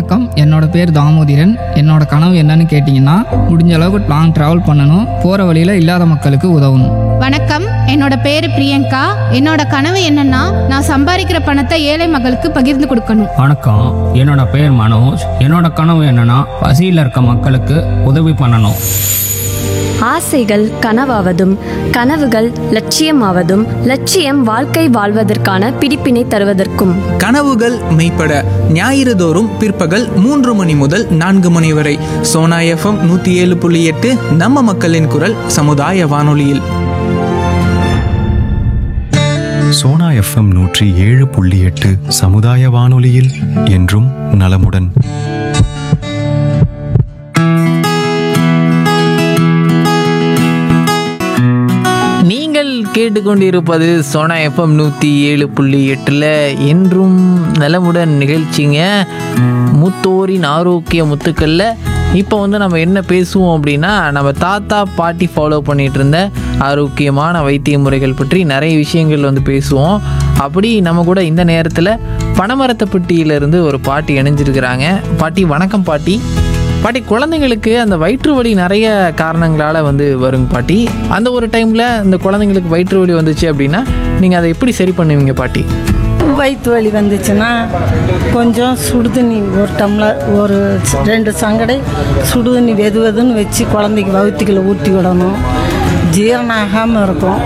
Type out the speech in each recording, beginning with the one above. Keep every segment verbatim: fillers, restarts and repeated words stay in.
வணக்கம். என்னோட பேர் தாமோதிரன். என்னோட கனவு என்னன்னு கேட்டிங்கன்னா, முடிஞ்ச அளவுக்கு லாங் ட்ராவல் பண்ணணும், போகிற வழியில் இல்லாத மக்களுக்கு உதவணும். வணக்கம், என்னோட பேரு பிரியங்கா. என்னோட கனவு என்னன்னா, நான் சம்பாதிக்கிற பணத்தை ஏழை மக்களுக்கு பகிர்ந்து கொடுக்கணும். வணக்கம், என்னோட பேர் மனோஜ். என்னோட கனவு என்னன்னா, பசியில் இருக்க மக்களுக்கு உதவி பண்ணணும். ஆசைகள் கனவாவதும் கனவுகள் லட்சியமாவதும் லட்சியம் வாழ்க்கை வாழ்வதற்கான பிடிப்பினை தருவதற்கும். கனவுகள் மெய்ப்பட ஞாயிறு தோறும் பிற்பகல் மூன்று மணி முதல் நான்கு மணி வரை சோனா எஃப்எம் நூற்றி ஏழு புள்ளி எட்டு நம்ம மக்களின் குரல் சமுதாய வானொலியில். சோனா எஃப்எம் நூற்றி ஏழு புள்ளி எட்டு சமுதாய வானொலியில் என்றும் நலமுடன். நீங்கள் கேட்டுக்கொண்டிருப்பது சோனா எஃப்எம் நூற்றி ஏழு புள்ளி எட்டில் என்றும் நலமுடன் நிகழ்ச்சிங்க. மூத்தோரின் ஆரோக்கிய முத்துக்களில் இப்போ வந்து நம்ம என்ன பேசுவோம் அப்படின்னா, நம்ம தாத்தா பாட்டி ஃபாலோ பண்ணிகிட்டு இருந்த ஆரோக்கியமான வைத்திய முறைகள் பற்றி நிறைய விஷயங்கள் வந்து பேசுவோம். அப்படி நம்ம கூட இந்த நேரத்தில் பனமரத்தப்பட்டியிலேருந்து ஒரு பாட்டி இணைஞ்சிருக்கிறாங்க. பாட்டி வணக்கம். பாட்டி பாட்டி குழந்தைங்களுக்கு அந்த வயிற்று வலி நிறைய காரணங்களால் வந்து வருங்க பாட்டி. அந்த ஒரு டைமில் இந்த குழந்தைங்களுக்கு வயிற்று வலி வந்துச்சு அப்படின்னா நீங்கள் அதை எப்படி சரி பண்ணுவீங்க பாட்டி? வயிற்று வலி வந்துச்சுன்னா கொஞ்சம் சுடுதண்ணி ஒரு டம்ளர், ஒரு ரெண்டு சங்கடை சுடுதண்ணி வெது வெதுன்னு வச்சு குழந்தைக்கு வயிற்றுக்குள்ள ஊற்றி விடணும். ஜீரணம் ஆகாமல் இருக்கும்.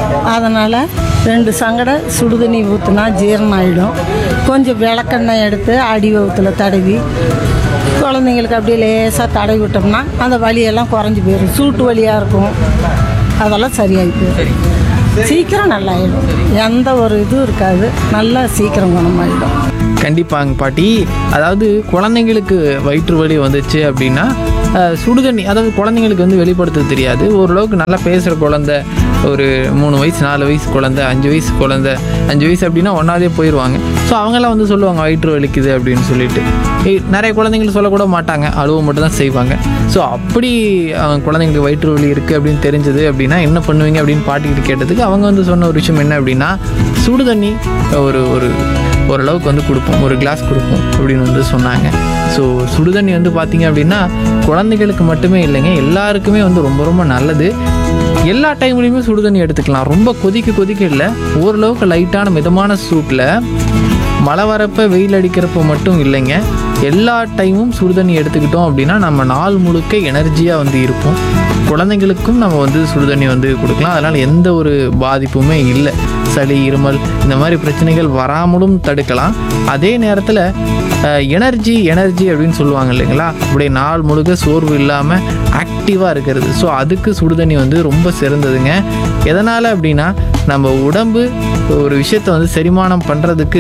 அதனால் ரெண்டு சங்கடை சுடுதண்ணி ஊற்றுனா ஜீரணம் ஆகிடும். கொஞ்சம் விளக்கெண்ணெய் எடுத்து அடி வயிற்றுல தடவி குழந்தைங்களுக்கு அப்படியே லேசாக தடவி விட்டோம்னா அந்த வலியெல்லாம் குறைஞ்சி போயிடும். சூட்டு வலியாக இருக்கும், அதெல்லாம் சரியாகி போயிடும். சீக்கிரம் நல்லாயிடும். எந்த ஒரு இதுவும் இருக்காது, நல்லா சீக்கிரம் குணமாயிடும். கண்டிப்பாங்க பாட்டி. அதாவது குழந்தைங்களுக்கு வயிற்று வலி வந்துச்சு அப்படின்னா சுடுதண்ணி, அதாவது குழந்தைங்களுக்கு வந்து வெளிப்படுத்த தெரியாது. ஓரளவுக்கு நல்லா பேசுகிற குழந்தை, ஒரு மூணு வயசு நாலு வயசு குழந்தை, அஞ்சு வயசு குழந்தை, அஞ்சு வயசு அப்படின்னா ஒன்றாவதே போயிடுவாங்க. ஸோ அவங்களாம் வந்து சொல்லுவாங்க வயிற்று வலிக்குது அப்படின்னு சொல்லிட்டு. நிறைய குழந்தைங்கள் சொல்லக்கூட மாட்டாங்க, அழுவ மட்டும் தான் செய்வாங்க. ஸோ அப்படி குழந்தைங்களுக்கு வயிற்று வலி இருக்குது அப்படின்னு தெரிஞ்சது அப்படின்னா என்ன பண்ணுவீங்க அப்படின்னு பாட்டிக்கிட்டு கேட்டதுக்கு அவங்க வந்து சொன்ன ஒரு விஷயம் என்ன அப்படின்னா, சுடுதண்ணி ஒரு ஒரு ஓரளவுக்கு வந்து கொடுப்போம், ஒரு கிளாஸ் கொடுப்போம் அப்படின்னு வந்து சொன்னாங்க. ஸோ சுடுதண்ணி வந்து பார்த்திங்க அப்படின்னா குழந்தைகளுக்கு மட்டுமே இல்லைங்க, எல்லாருக்குமே வந்து ரொம்ப ரொம்ப நல்லது. எல்லா டைம்லேயுமே சுடுதண்ணி எடுத்துக்கலாம். ரொம்ப கொதிக்க கொதிக்க இல்லை, ஓரளவுக்கு லைட்டான மிதமான சூட்டில் மழை வரப்போ வெயில் அடிக்கிறப்போ மட்டும் இல்லைங்க, எல்லா டைமும் சுடுதண்ணி எடுத்துக்கிட்டோம் அப்படின்னா நம்ம நாள் முழுக்க எனர்ஜியாக வந்து இருப்போம். குழந்தைங்களுக்கும் நம்ம வந்து சுடுதண்ணி வந்து கொடுக்கலாம். அதனால் எந்த ஒரு பாதிப்புமே இல்லை. சளி, இருமல் இந்த மாதிரி பிரச்சனைகள் வராமலும் தடுக்கலாம். அதே நேரத்தில் எனர்ஜி எனர்ஜி அப்படின்னு சொல்லுவாங்க இல்லைங்களா, அப்படியே நாள் முழுக்க சோர்வு இல்லாமல் ஆக்டிவாக இருக்கிறது. ஸோ அதுக்கு சுடுதண்ணி வந்து ரொம்ப சிறந்ததுங்க. எதனால் அப்படின்னா, நம்ம உடம்பு ஒரு விஷயத்தை வந்து செரிமானம் பண்ணுறதுக்கு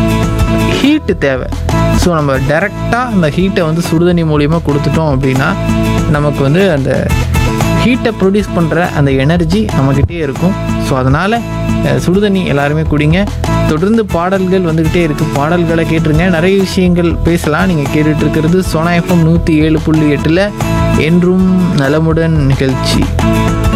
ஹீட்டு தேவை. ஸோ நம்ம டைரெக்டாக அந்த ஹீட்டை வந்து சுடுதண்ணி மூலிமா கொடுத்துட்டோம் அப்படின்னா நமக்கு வந்து அந்த ஹீட்டை ப்ரொடியூஸ் பண்ணுற அந்த எனர்ஜி நம்மக்கிட்டே இருக்கும். ஸோ அதனால் சுடுதண்ணி எல்லாருமே குடிங்க. தொடர்ந்து பாடல்கள் வந்துக்கிட்டே இருக்குது, பாடல்களை கேட்டுருங்க. நிறைய விஷயங்கள் பேசலாம். நீங்கள் கேட்டுட்ருக்கிறது சோனா எஃப்எம் நூற்றி ஏழு புள்ளி எட்டில் என்றும் நலமுடன் நிகழ்ச்சி.